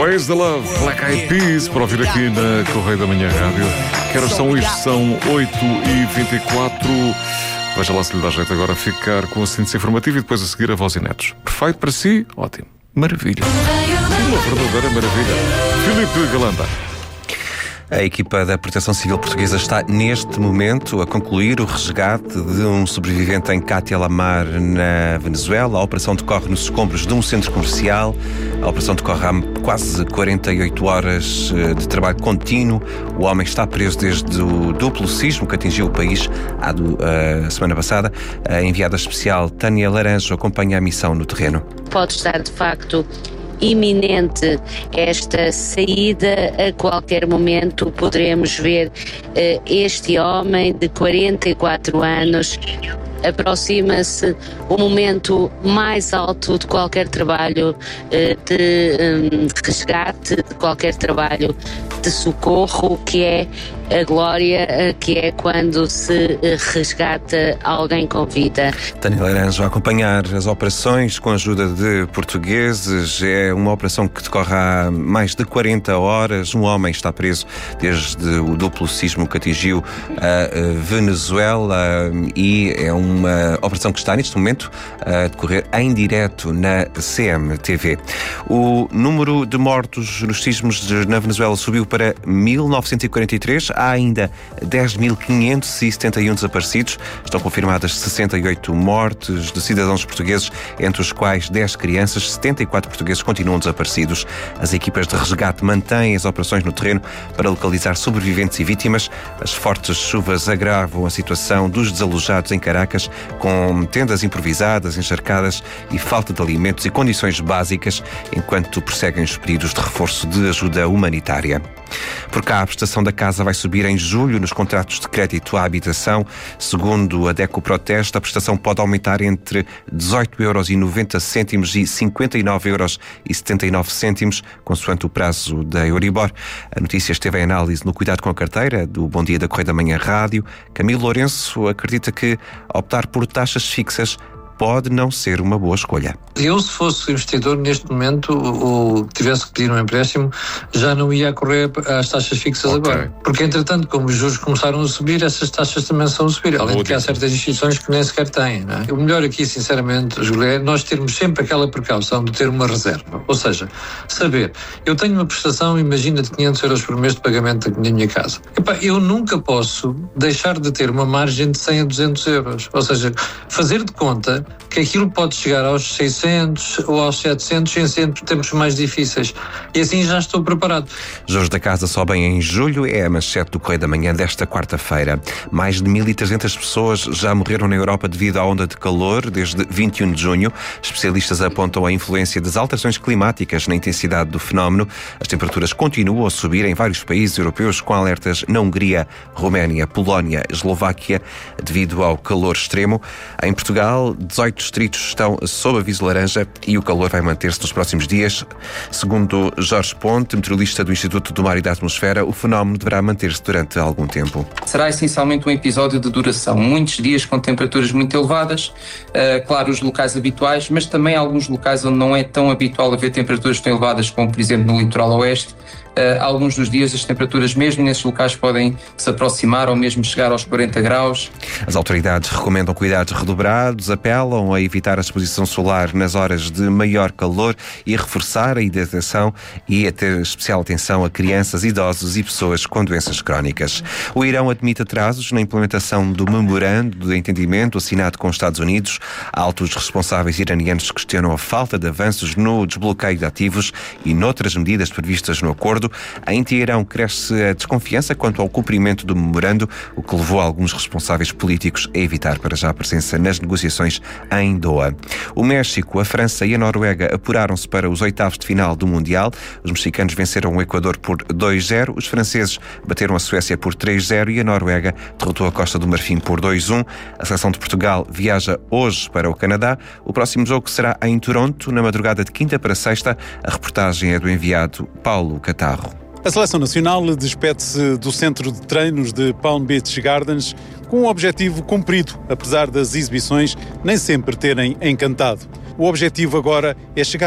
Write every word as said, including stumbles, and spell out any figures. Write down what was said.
Where's the Love? Black Eyed Peas, para ouvir aqui na Correio da Manhã Rádio. Que horas são isto? São oito e vinte e quatro. Veja lá se lhe dá jeito agora ficar com a síntese informativa e depois a seguir a Voz e Netos. Perfeito para si? Ótimo. Maravilha. Uma verdadeira maravilha. Filipe Galamba. A equipa da Proteção Civil Portuguesa está neste momento a concluir o resgate de um sobrevivente em Catia La Mar, na Venezuela. A operação decorre nos escombros de um centro comercial. A operação decorre há quase quarenta e oito horas de trabalho contínuo. O homem está preso desde o duplo sismo que atingiu o país há do, uh, semana passada. A enviada especial Tânia Laranjo acompanha a missão no terreno. Pode estar, de facto, iminente esta saída. A qualquer momento poderemos ver uh, este homem de quarenta e quatro anos. Aproxima-se o momento mais alto de qualquer trabalho uh, de um, resgate, de qualquer trabalho de socorro, que é a glória, uh, que é quando se uh, resgata alguém com vida. Tânia Laranjo a acompanhar as operações com a ajuda de portugueses. É uma operação que decorre há mais de quarenta horas. Um homem está preso desde o duplo sismo que atingiu a Venezuela e é uma operação que está neste momento a decorrer em direto na C M T V. O número de mortos nos sismos na Venezuela subiu para mil novecentos e quarenta e três. Há ainda dez mil quinhentos e setenta e um desaparecidos. Estão confirmadas sessenta e oito mortes de cidadãos portugueses, entre os quais dez crianças. setenta e quatro portugueses continuam desaparecidos. As equipas de resgate mantêm as operações no terreno para localizar sobreviventes e vítimas. As fortes chuvas agravam a situação dos desalojados em Caracas, com tendas improvisadas, encharcadas e falta de alimentos e condições básicas, enquanto prosseguem os pedidos de reforço de ajuda humanitária. Por cá, a prestação da casa vai subir em julho nos contratos de crédito à habitação. Segundo a DECO Proteste, a prestação pode aumentar entre dezoito euros e noventa cêntimos e cinquenta e nove euros e setenta e nove cêntimos, consoante o prazo da Euribor. A notícia esteve em análise no Cuidado com a Carteira, do Bom Dia da Correio da Manhã Rádio. Camilo Lourenço acredita que optar por taxas fixas pode não ser uma boa escolha. Eu, se fosse investidor neste momento, ou tivesse que pedir um empréstimo, já não ia correr às taxas fixas okay. agora. Porque, entretanto, como os juros começaram a subir, essas taxas também são a subir. Além de que há certas instituições que nem sequer têm. Não é? O melhor aqui, sinceramente, Júlio, é nós termos sempre aquela precaução de ter uma reserva. Ou seja, saber, eu tenho uma prestação, imagina, de quinhentos euros por mês de pagamento da minha casa. Epá, eu nunca posso deixar de ter uma margem de cem a duzentos euros. Ou seja, fazer de conta que aquilo pode chegar aos seiscentos ou aos setecentos em sempre tempos mais difíceis. E assim já estou preparado. Juros da casa sobem em julho, é a manchete do Correio da Manhã desta quarta-feira. Mais de mil e trezentas pessoas já morreram na Europa devido à onda de calor desde vinte e um de junho. Especialistas apontam a influência das alterações climáticas na intensidade do fenómeno. As temperaturas continuam a subir em vários países europeus, com alertas na Hungria, Roménia, Polónia, Eslováquia, devido ao calor extremo. Em Portugal, dezoito distritos estão sob aviso laranja e o calor vai manter-se nos próximos dias. Segundo Jorge Ponte, meteorologista do Instituto do Mar e da Atmosfera, o fenómeno deverá manter-se durante algum tempo. Será essencialmente um episódio de duração, muitos dias com temperaturas muito elevadas, uh, claro, os locais habituais, mas também alguns locais onde não é tão habitual haver temperaturas tão elevadas, como por exemplo no litoral oeste. Uh, alguns dos dias as temperaturas mesmo nesses locais podem se aproximar ou mesmo chegar aos quarenta graus. As autoridades recomendam cuidados redobrados, apelam a evitar a exposição solar nas horas de maior calor e a reforçar a hidratação e a ter especial atenção a crianças, idosos e pessoas com doenças crónicas. O Irão admite atrasos na implementação do memorando de entendimento assinado com os Estados Unidos. Altos responsáveis iranianos questionam a falta de avanços no desbloqueio de ativos e noutras medidas previstas no acordo. Em Teherão cresce a desconfiança quanto ao cumprimento do memorando, o que levou alguns responsáveis políticos a evitar para já a presença nas negociações em Doha. O México, a França e a Noruega apuraram-se para os oitavos de final do Mundial. Os mexicanos venceram o Equador por dois zero, os franceses bateram a Suécia por três zero e a Noruega derrotou a Costa do Marfim por dois um. A seleção de Portugal viaja hoje para o Canadá. O próximo jogo será em Toronto, na madrugada de quinta para sexta. A reportagem é do enviado Paulo Catarro. A Seleção Nacional despede-se do centro de treinos de Palm Beach Gardens com um objetivo cumprido, apesar das exibições nem sempre terem encantado. O objetivo agora é chegar